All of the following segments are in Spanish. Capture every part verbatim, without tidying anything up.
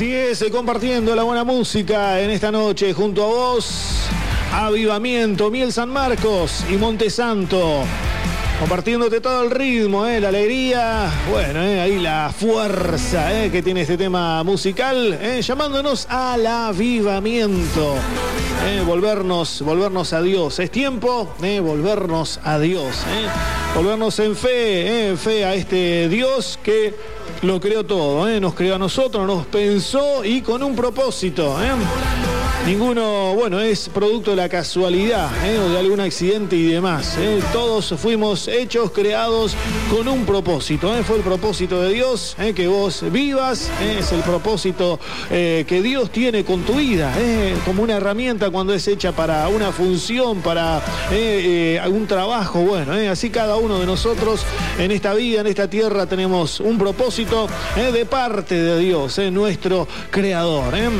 Así es, compartiendo la buena música en esta noche junto a vos, Avivamiento, Miel San Marcos y Montesanto. Compartiéndote todo el ritmo, eh, la alegría, bueno, eh, ahí la fuerza eh, que tiene este tema musical, eh, llamándonos al avivamiento, eh, volvernos, volvernos a Dios. Es tiempo de eh, volvernos a Dios, eh, volvernos en fe, eh, en fe a este Dios que lo creó todo, eh, nos creó a nosotros, nos pensó y con un propósito. Eh. Ninguno, bueno, es producto de la casualidad eh, o de algún accidente y demás. Eh. Todos fuimos hechos, creados con un propósito. Eh. Fue el propósito de Dios, eh, que vos vivas. Eh. Es el propósito eh, que Dios tiene con tu vida. Eh. Como una herramienta cuando es hecha para una función, para eh, eh, un trabajo. Bueno, eh. así cada uno de nosotros en esta vida, en esta tierra, tenemos un propósito eh, de parte de Dios, eh, nuestro creador. Eh.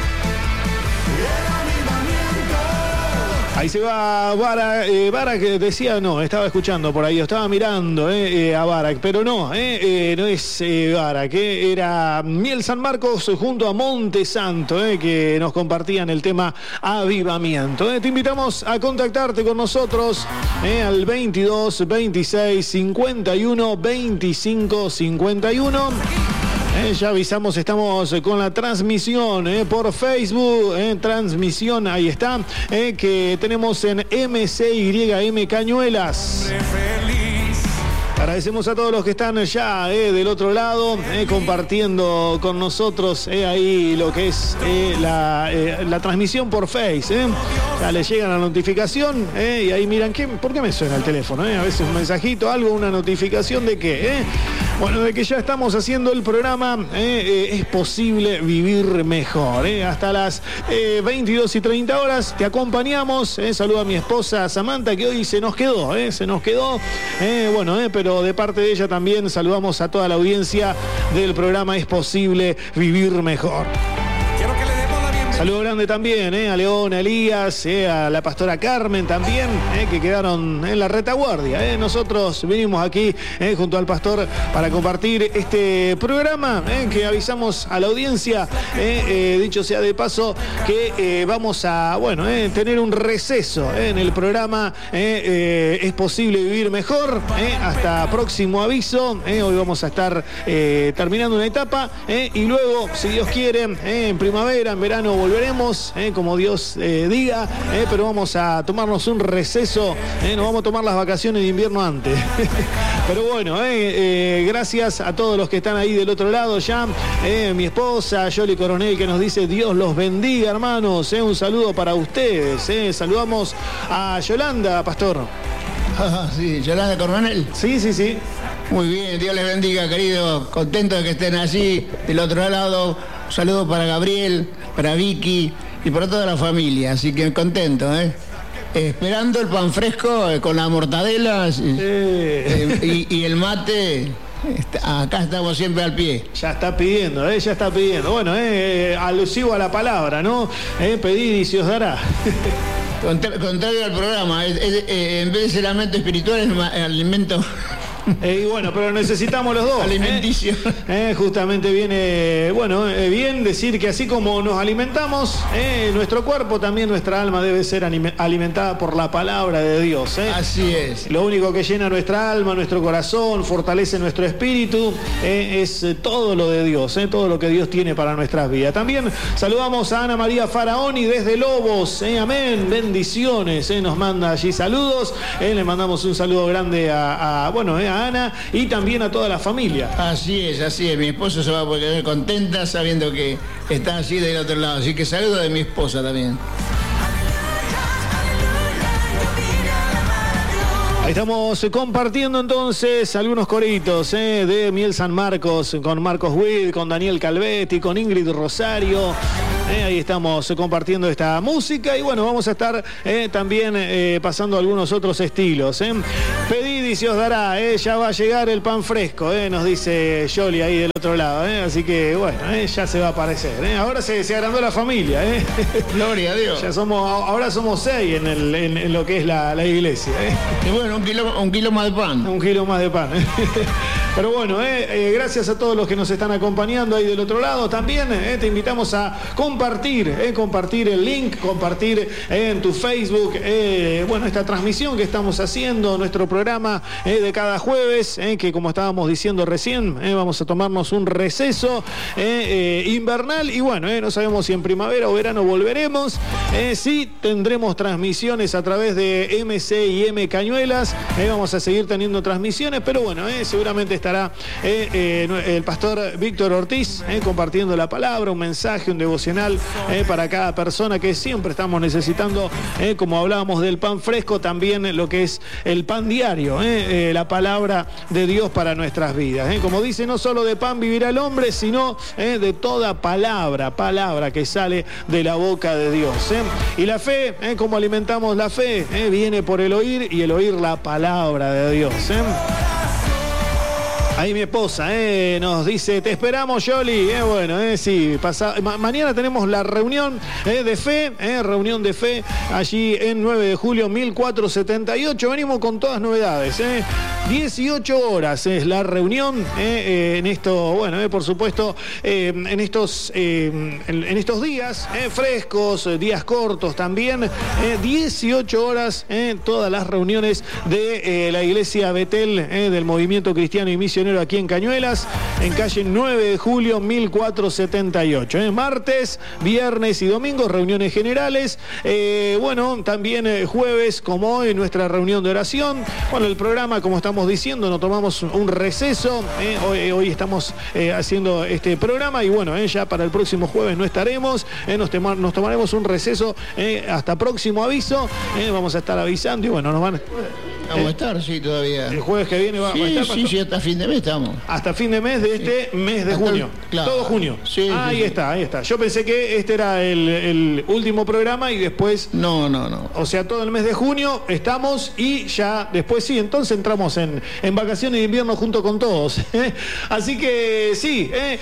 Ahí se va Barak, eh, Barak decía, no, estaba escuchando por ahí, estaba mirando eh, eh, a Barak, pero no, eh, eh, no es eh, Barak, eh, era Miel San Marcos junto a Montesanto, eh, que nos compartían el tema Avivamiento. Eh. Te invitamos a contactarte con nosotros eh, al veintidós, veintiséis, cincuenta y uno, veinticinco, cincuenta y uno. Eh, ya avisamos, estamos con la transmisión eh, por Facebook, eh, transmisión, ahí está, eh, que tenemos en M C Y M Cañuelas. Agradecemos a todos los que están ya eh, del otro lado, eh, compartiendo con nosotros eh, ahí lo que es eh, la, eh, la transmisión por Face. Eh. Ya les llega la notificación eh, y ahí miran, ¿qué, ¿por qué me suena el teléfono? Eh? A veces un mensajito, algo, una notificación de qué. Eh? Bueno, de que ya estamos haciendo el programa eh, eh, Es Posible Vivir Mejor. Eh. Hasta las eh, veintidós y treinta horas te acompañamos. Eh. Saludo a mi esposa Samantha, que hoy se nos quedó, eh, se nos quedó. Eh, bueno, eh, pero de parte de ella también saludamos a toda la audiencia del programa Es Posible Vivir Mejor. Saludo grande también eh, a León, a Elías, eh, a la pastora Carmen también, eh, que quedaron en la retaguardia. Eh. Nosotros vinimos aquí eh, junto al pastor para compartir este programa eh, que avisamos a la audiencia, eh, eh, dicho sea de paso, que eh, vamos a bueno eh, tener un receso eh, en el programa eh, eh, Es Posible Vivir Mejor, eh, hasta próximo aviso. Eh, hoy vamos a estar eh, terminando una etapa eh, y luego, si Dios quiere, eh, en primavera, en verano, volveremos, eh, como Dios eh, diga, eh, pero vamos a tomarnos un receso, eh, nos vamos a tomar las vacaciones de invierno antes. Pero bueno, eh, eh, gracias a todos los que están ahí del otro lado ya, eh, mi esposa Yoli Coronel, que nos dice Dios los bendiga, hermanos, eh, un saludo para ustedes, eh. Saludamos a Yolanda, pastor. Ah, sí, Yolanda Coronel. Sí, sí, sí. Muy bien, Dios les bendiga, querido. Contento de que estén allí del otro lado. Un saludo para Gabriel, para Vicky y para toda la familia. Así que contento, ¿eh? Esperando el pan fresco eh, con la mortadela sí. eh, y, y el mate. Acá estamos siempre al pie. Ya está pidiendo, ¿eh? Ya está pidiendo. Bueno, eh, alusivo a la palabra, ¿no? Eh, pedid y se os dará. Contrario al programa, es, es, eh, en vez de ser alimento espiritual, es alimento. Eh, y bueno, pero necesitamos los dos. Alimenticio. Eh, eh, justamente viene, bueno, eh, bien decir que así como nos alimentamos, eh, nuestro cuerpo, también nuestra alma debe ser alimentada por la palabra de Dios. Eh. Así es. Lo único que llena nuestra alma, nuestro corazón, fortalece nuestro espíritu, eh, es eh, todo lo de Dios, eh, todo lo que Dios tiene para nuestras vidas. También saludamos a Ana María Faraoni desde Lobos. Eh, amén. Bendiciones. Eh, nos manda allí saludos. Eh, le mandamos un saludo grande a, a bueno, eh, a Ana y también a toda la familia. Así es, así es. Mi esposa se va a poder contenta sabiendo que está así del otro lado. Así que saludo de mi esposa también. Ahí estamos compartiendo entonces algunos coritos eh, de Miel San Marcos con Marcos Witt, con Daniel Calvetti, con Ingrid Rosario. Eh, ahí estamos compartiendo esta música y bueno, vamos a estar eh, también eh, pasando algunos otros estilos. Eh. Pedid y se os dará, eh, ya va a llegar el pan fresco, eh, nos dice Yoli ahí del otro lado. Eh, así que bueno, eh, ya se va a aparecer. Eh. Ahora se, se agrandó la familia. Eh. Gloria a Dios. Ya somos, ahora somos seis en, el, en, en lo que es la, la iglesia. Eh. Y bueno, un kilo, un kilo más de pan. Un kilo más de pan. Pero bueno, eh, eh, gracias a todos los que nos están acompañando ahí del otro lado. También eh, te invitamos a compartir, eh, compartir el link, compartir eh, en tu Facebook, eh, bueno, esta transmisión que estamos haciendo, nuestro programa eh, de cada jueves, eh, que como estábamos diciendo recién, eh, vamos a tomarnos un receso eh, eh, invernal y bueno, eh, no sabemos si en primavera o verano volveremos. Eh, sí, tendremos transmisiones a través de M C y M Cañuelas, eh, vamos a seguir teniendo transmisiones, pero bueno, eh, seguramente estará eh, eh, el pastor Víctor Ortiz eh, compartiendo la palabra, un mensaje, un devocional eh, para cada persona que siempre estamos necesitando, eh, como hablábamos del pan fresco, también lo que es el pan diario, eh, eh, la palabra de Dios para nuestras vidas. Eh. Como dice, no solo de pan vivirá el hombre, sino eh, de toda palabra, palabra que sale de la boca de Dios. Eh. Y la fe, eh, como alimentamos la fe, eh, viene por el oír y el oír la palabra de Dios. Eh. Ahí mi esposa eh, nos dice, te esperamos, Yoli. Eh, bueno, eh, sí, pasa, ma mañana tenemos la reunión eh, de fe, eh, reunión de fe allí en nueve de julio mil cuatrocientos setenta y ocho. Venimos con todas novedades. Eh. dieciocho horas es la reunión eh, eh, en esto, bueno, eh, por supuesto, eh, en, estos, eh, en, en estos días eh, frescos, días cortos también. Eh, dieciocho horas en eh, todas las reuniones de eh, la iglesia Betel eh, del Movimiento Cristiano y Misionero aquí en Cañuelas, en calle nueve de julio mil cuatrocientos setenta y ocho. ¿eh? Martes, viernes y domingos, reuniones generales. Eh, bueno, también eh, jueves, como hoy, nuestra reunión de oración. Bueno, el programa, como estamos diciendo, nos tomamos un receso. ¿eh? Hoy, hoy estamos eh, haciendo este programa y bueno, eh, ya para el próximo jueves no estaremos. Eh, nos, nos tomaremos un receso eh, hasta próximo aviso. Eh, vamos a estar avisando y bueno, nos van a... Vamos a estar, sí, todavía. El jueves que viene va, sí, va a estar. Sí, sí, hasta fin de mes estamos. Hasta fin de mes de este sí. mes de hasta junio. El, claro. Todo junio. Sí, ah, sí, ahí sí. está, ahí está. Yo pensé que este era el, el último programa y después... No, no, no. O sea, todo el mes de junio estamos y ya después sí, entonces entramos en, en vacaciones de invierno junto con todos. ¿eh? Así que sí, eh,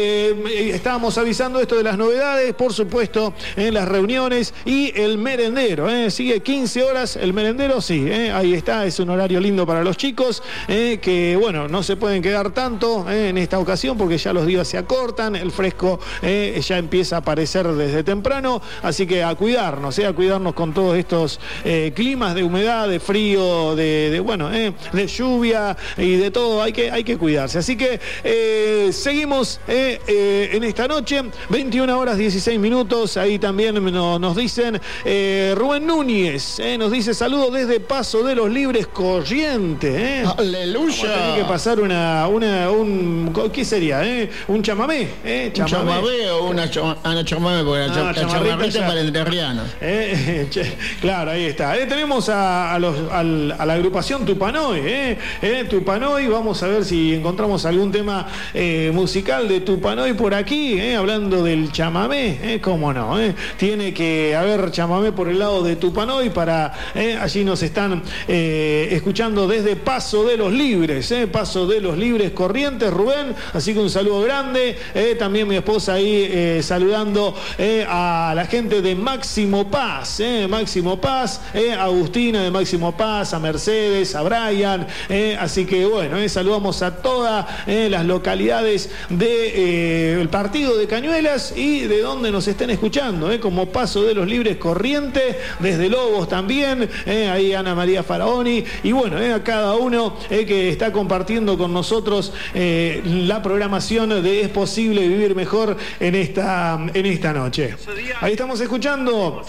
eh, estábamos avisando esto de las novedades, por supuesto, en las reuniones y el merendero. ¿eh? Sigue quince horas el merendero, sí, eh, ahí está, es un horario lindo para los chicos, eh, que bueno, no se pueden quedar tanto eh, en esta ocasión porque ya los días se acortan, el fresco eh, ya empieza a aparecer desde temprano, así que a cuidarnos, eh, a cuidarnos con todos estos eh, climas de humedad, de frío, de, de bueno, eh, de lluvia y de todo, hay que, hay que cuidarse. Así que eh, seguimos eh, eh, en esta noche, veintiuna horas dieciséis minutos, ahí también no, nos dicen, eh, Rubén Núñez, eh, nos dice saludos desde Paso de los Libres Corrientes. ¿eh? Aleluya. Tiene que pasar una, una, un, ¿qué sería? Eh? Un chamamé, ¿eh? Chamamé. Un chamamé o una, chama, una chamamé, porque la, ah, la chamarrita para el entrerriano. Eh, claro, ahí está. Eh, tenemos a, a, los, al, a la agrupación Tupanoy, ¿eh? Eh, Tupanoy, vamos a ver si encontramos algún tema eh, musical de Tupanoy por aquí, eh, hablando del chamamé, eh, cómo no, eh. Tiene que haber chamamé por el lado de Tupanoy para, eh, allí nos están eh, escuchando desde Paso de los Libres, eh, Paso de los Libres Corrientes, Rubén, así que un saludo grande, eh, también mi esposa ahí eh, saludando eh, a la gente de Máximo Paz, eh, Máximo Paz, eh, Agustina de Máximo Paz, a Mercedes, a Brian, eh, así que bueno, eh, saludamos a todas eh, las localidades del de, eh, partido de Cañuelas y de donde nos estén escuchando, eh, como Paso de los Libres Corrientes, desde Lobos también, eh, ahí Ana María Faraoni, y bueno, eh, a cada uno eh, que está compartiendo con nosotros eh, la programación de Es Posible Vivir Mejor en esta, en esta noche. Ahí estamos escuchando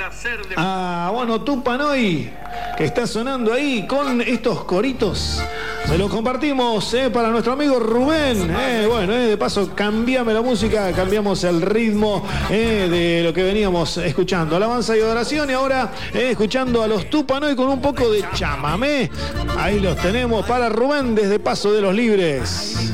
a, bueno, Tupanoy, que está sonando ahí con estos coritos. Se los compartimos eh, para nuestro amigo Rubén. Eh, bueno, eh, de paso, cambiame la música, cambiamos el ritmo eh, de lo que veníamos escuchando. Alabanza y adoración, y ahora eh, escuchando a los Tupanoy con un poco de chamamé. Ahí los tenemos para Rubén desde Paso de los Libres.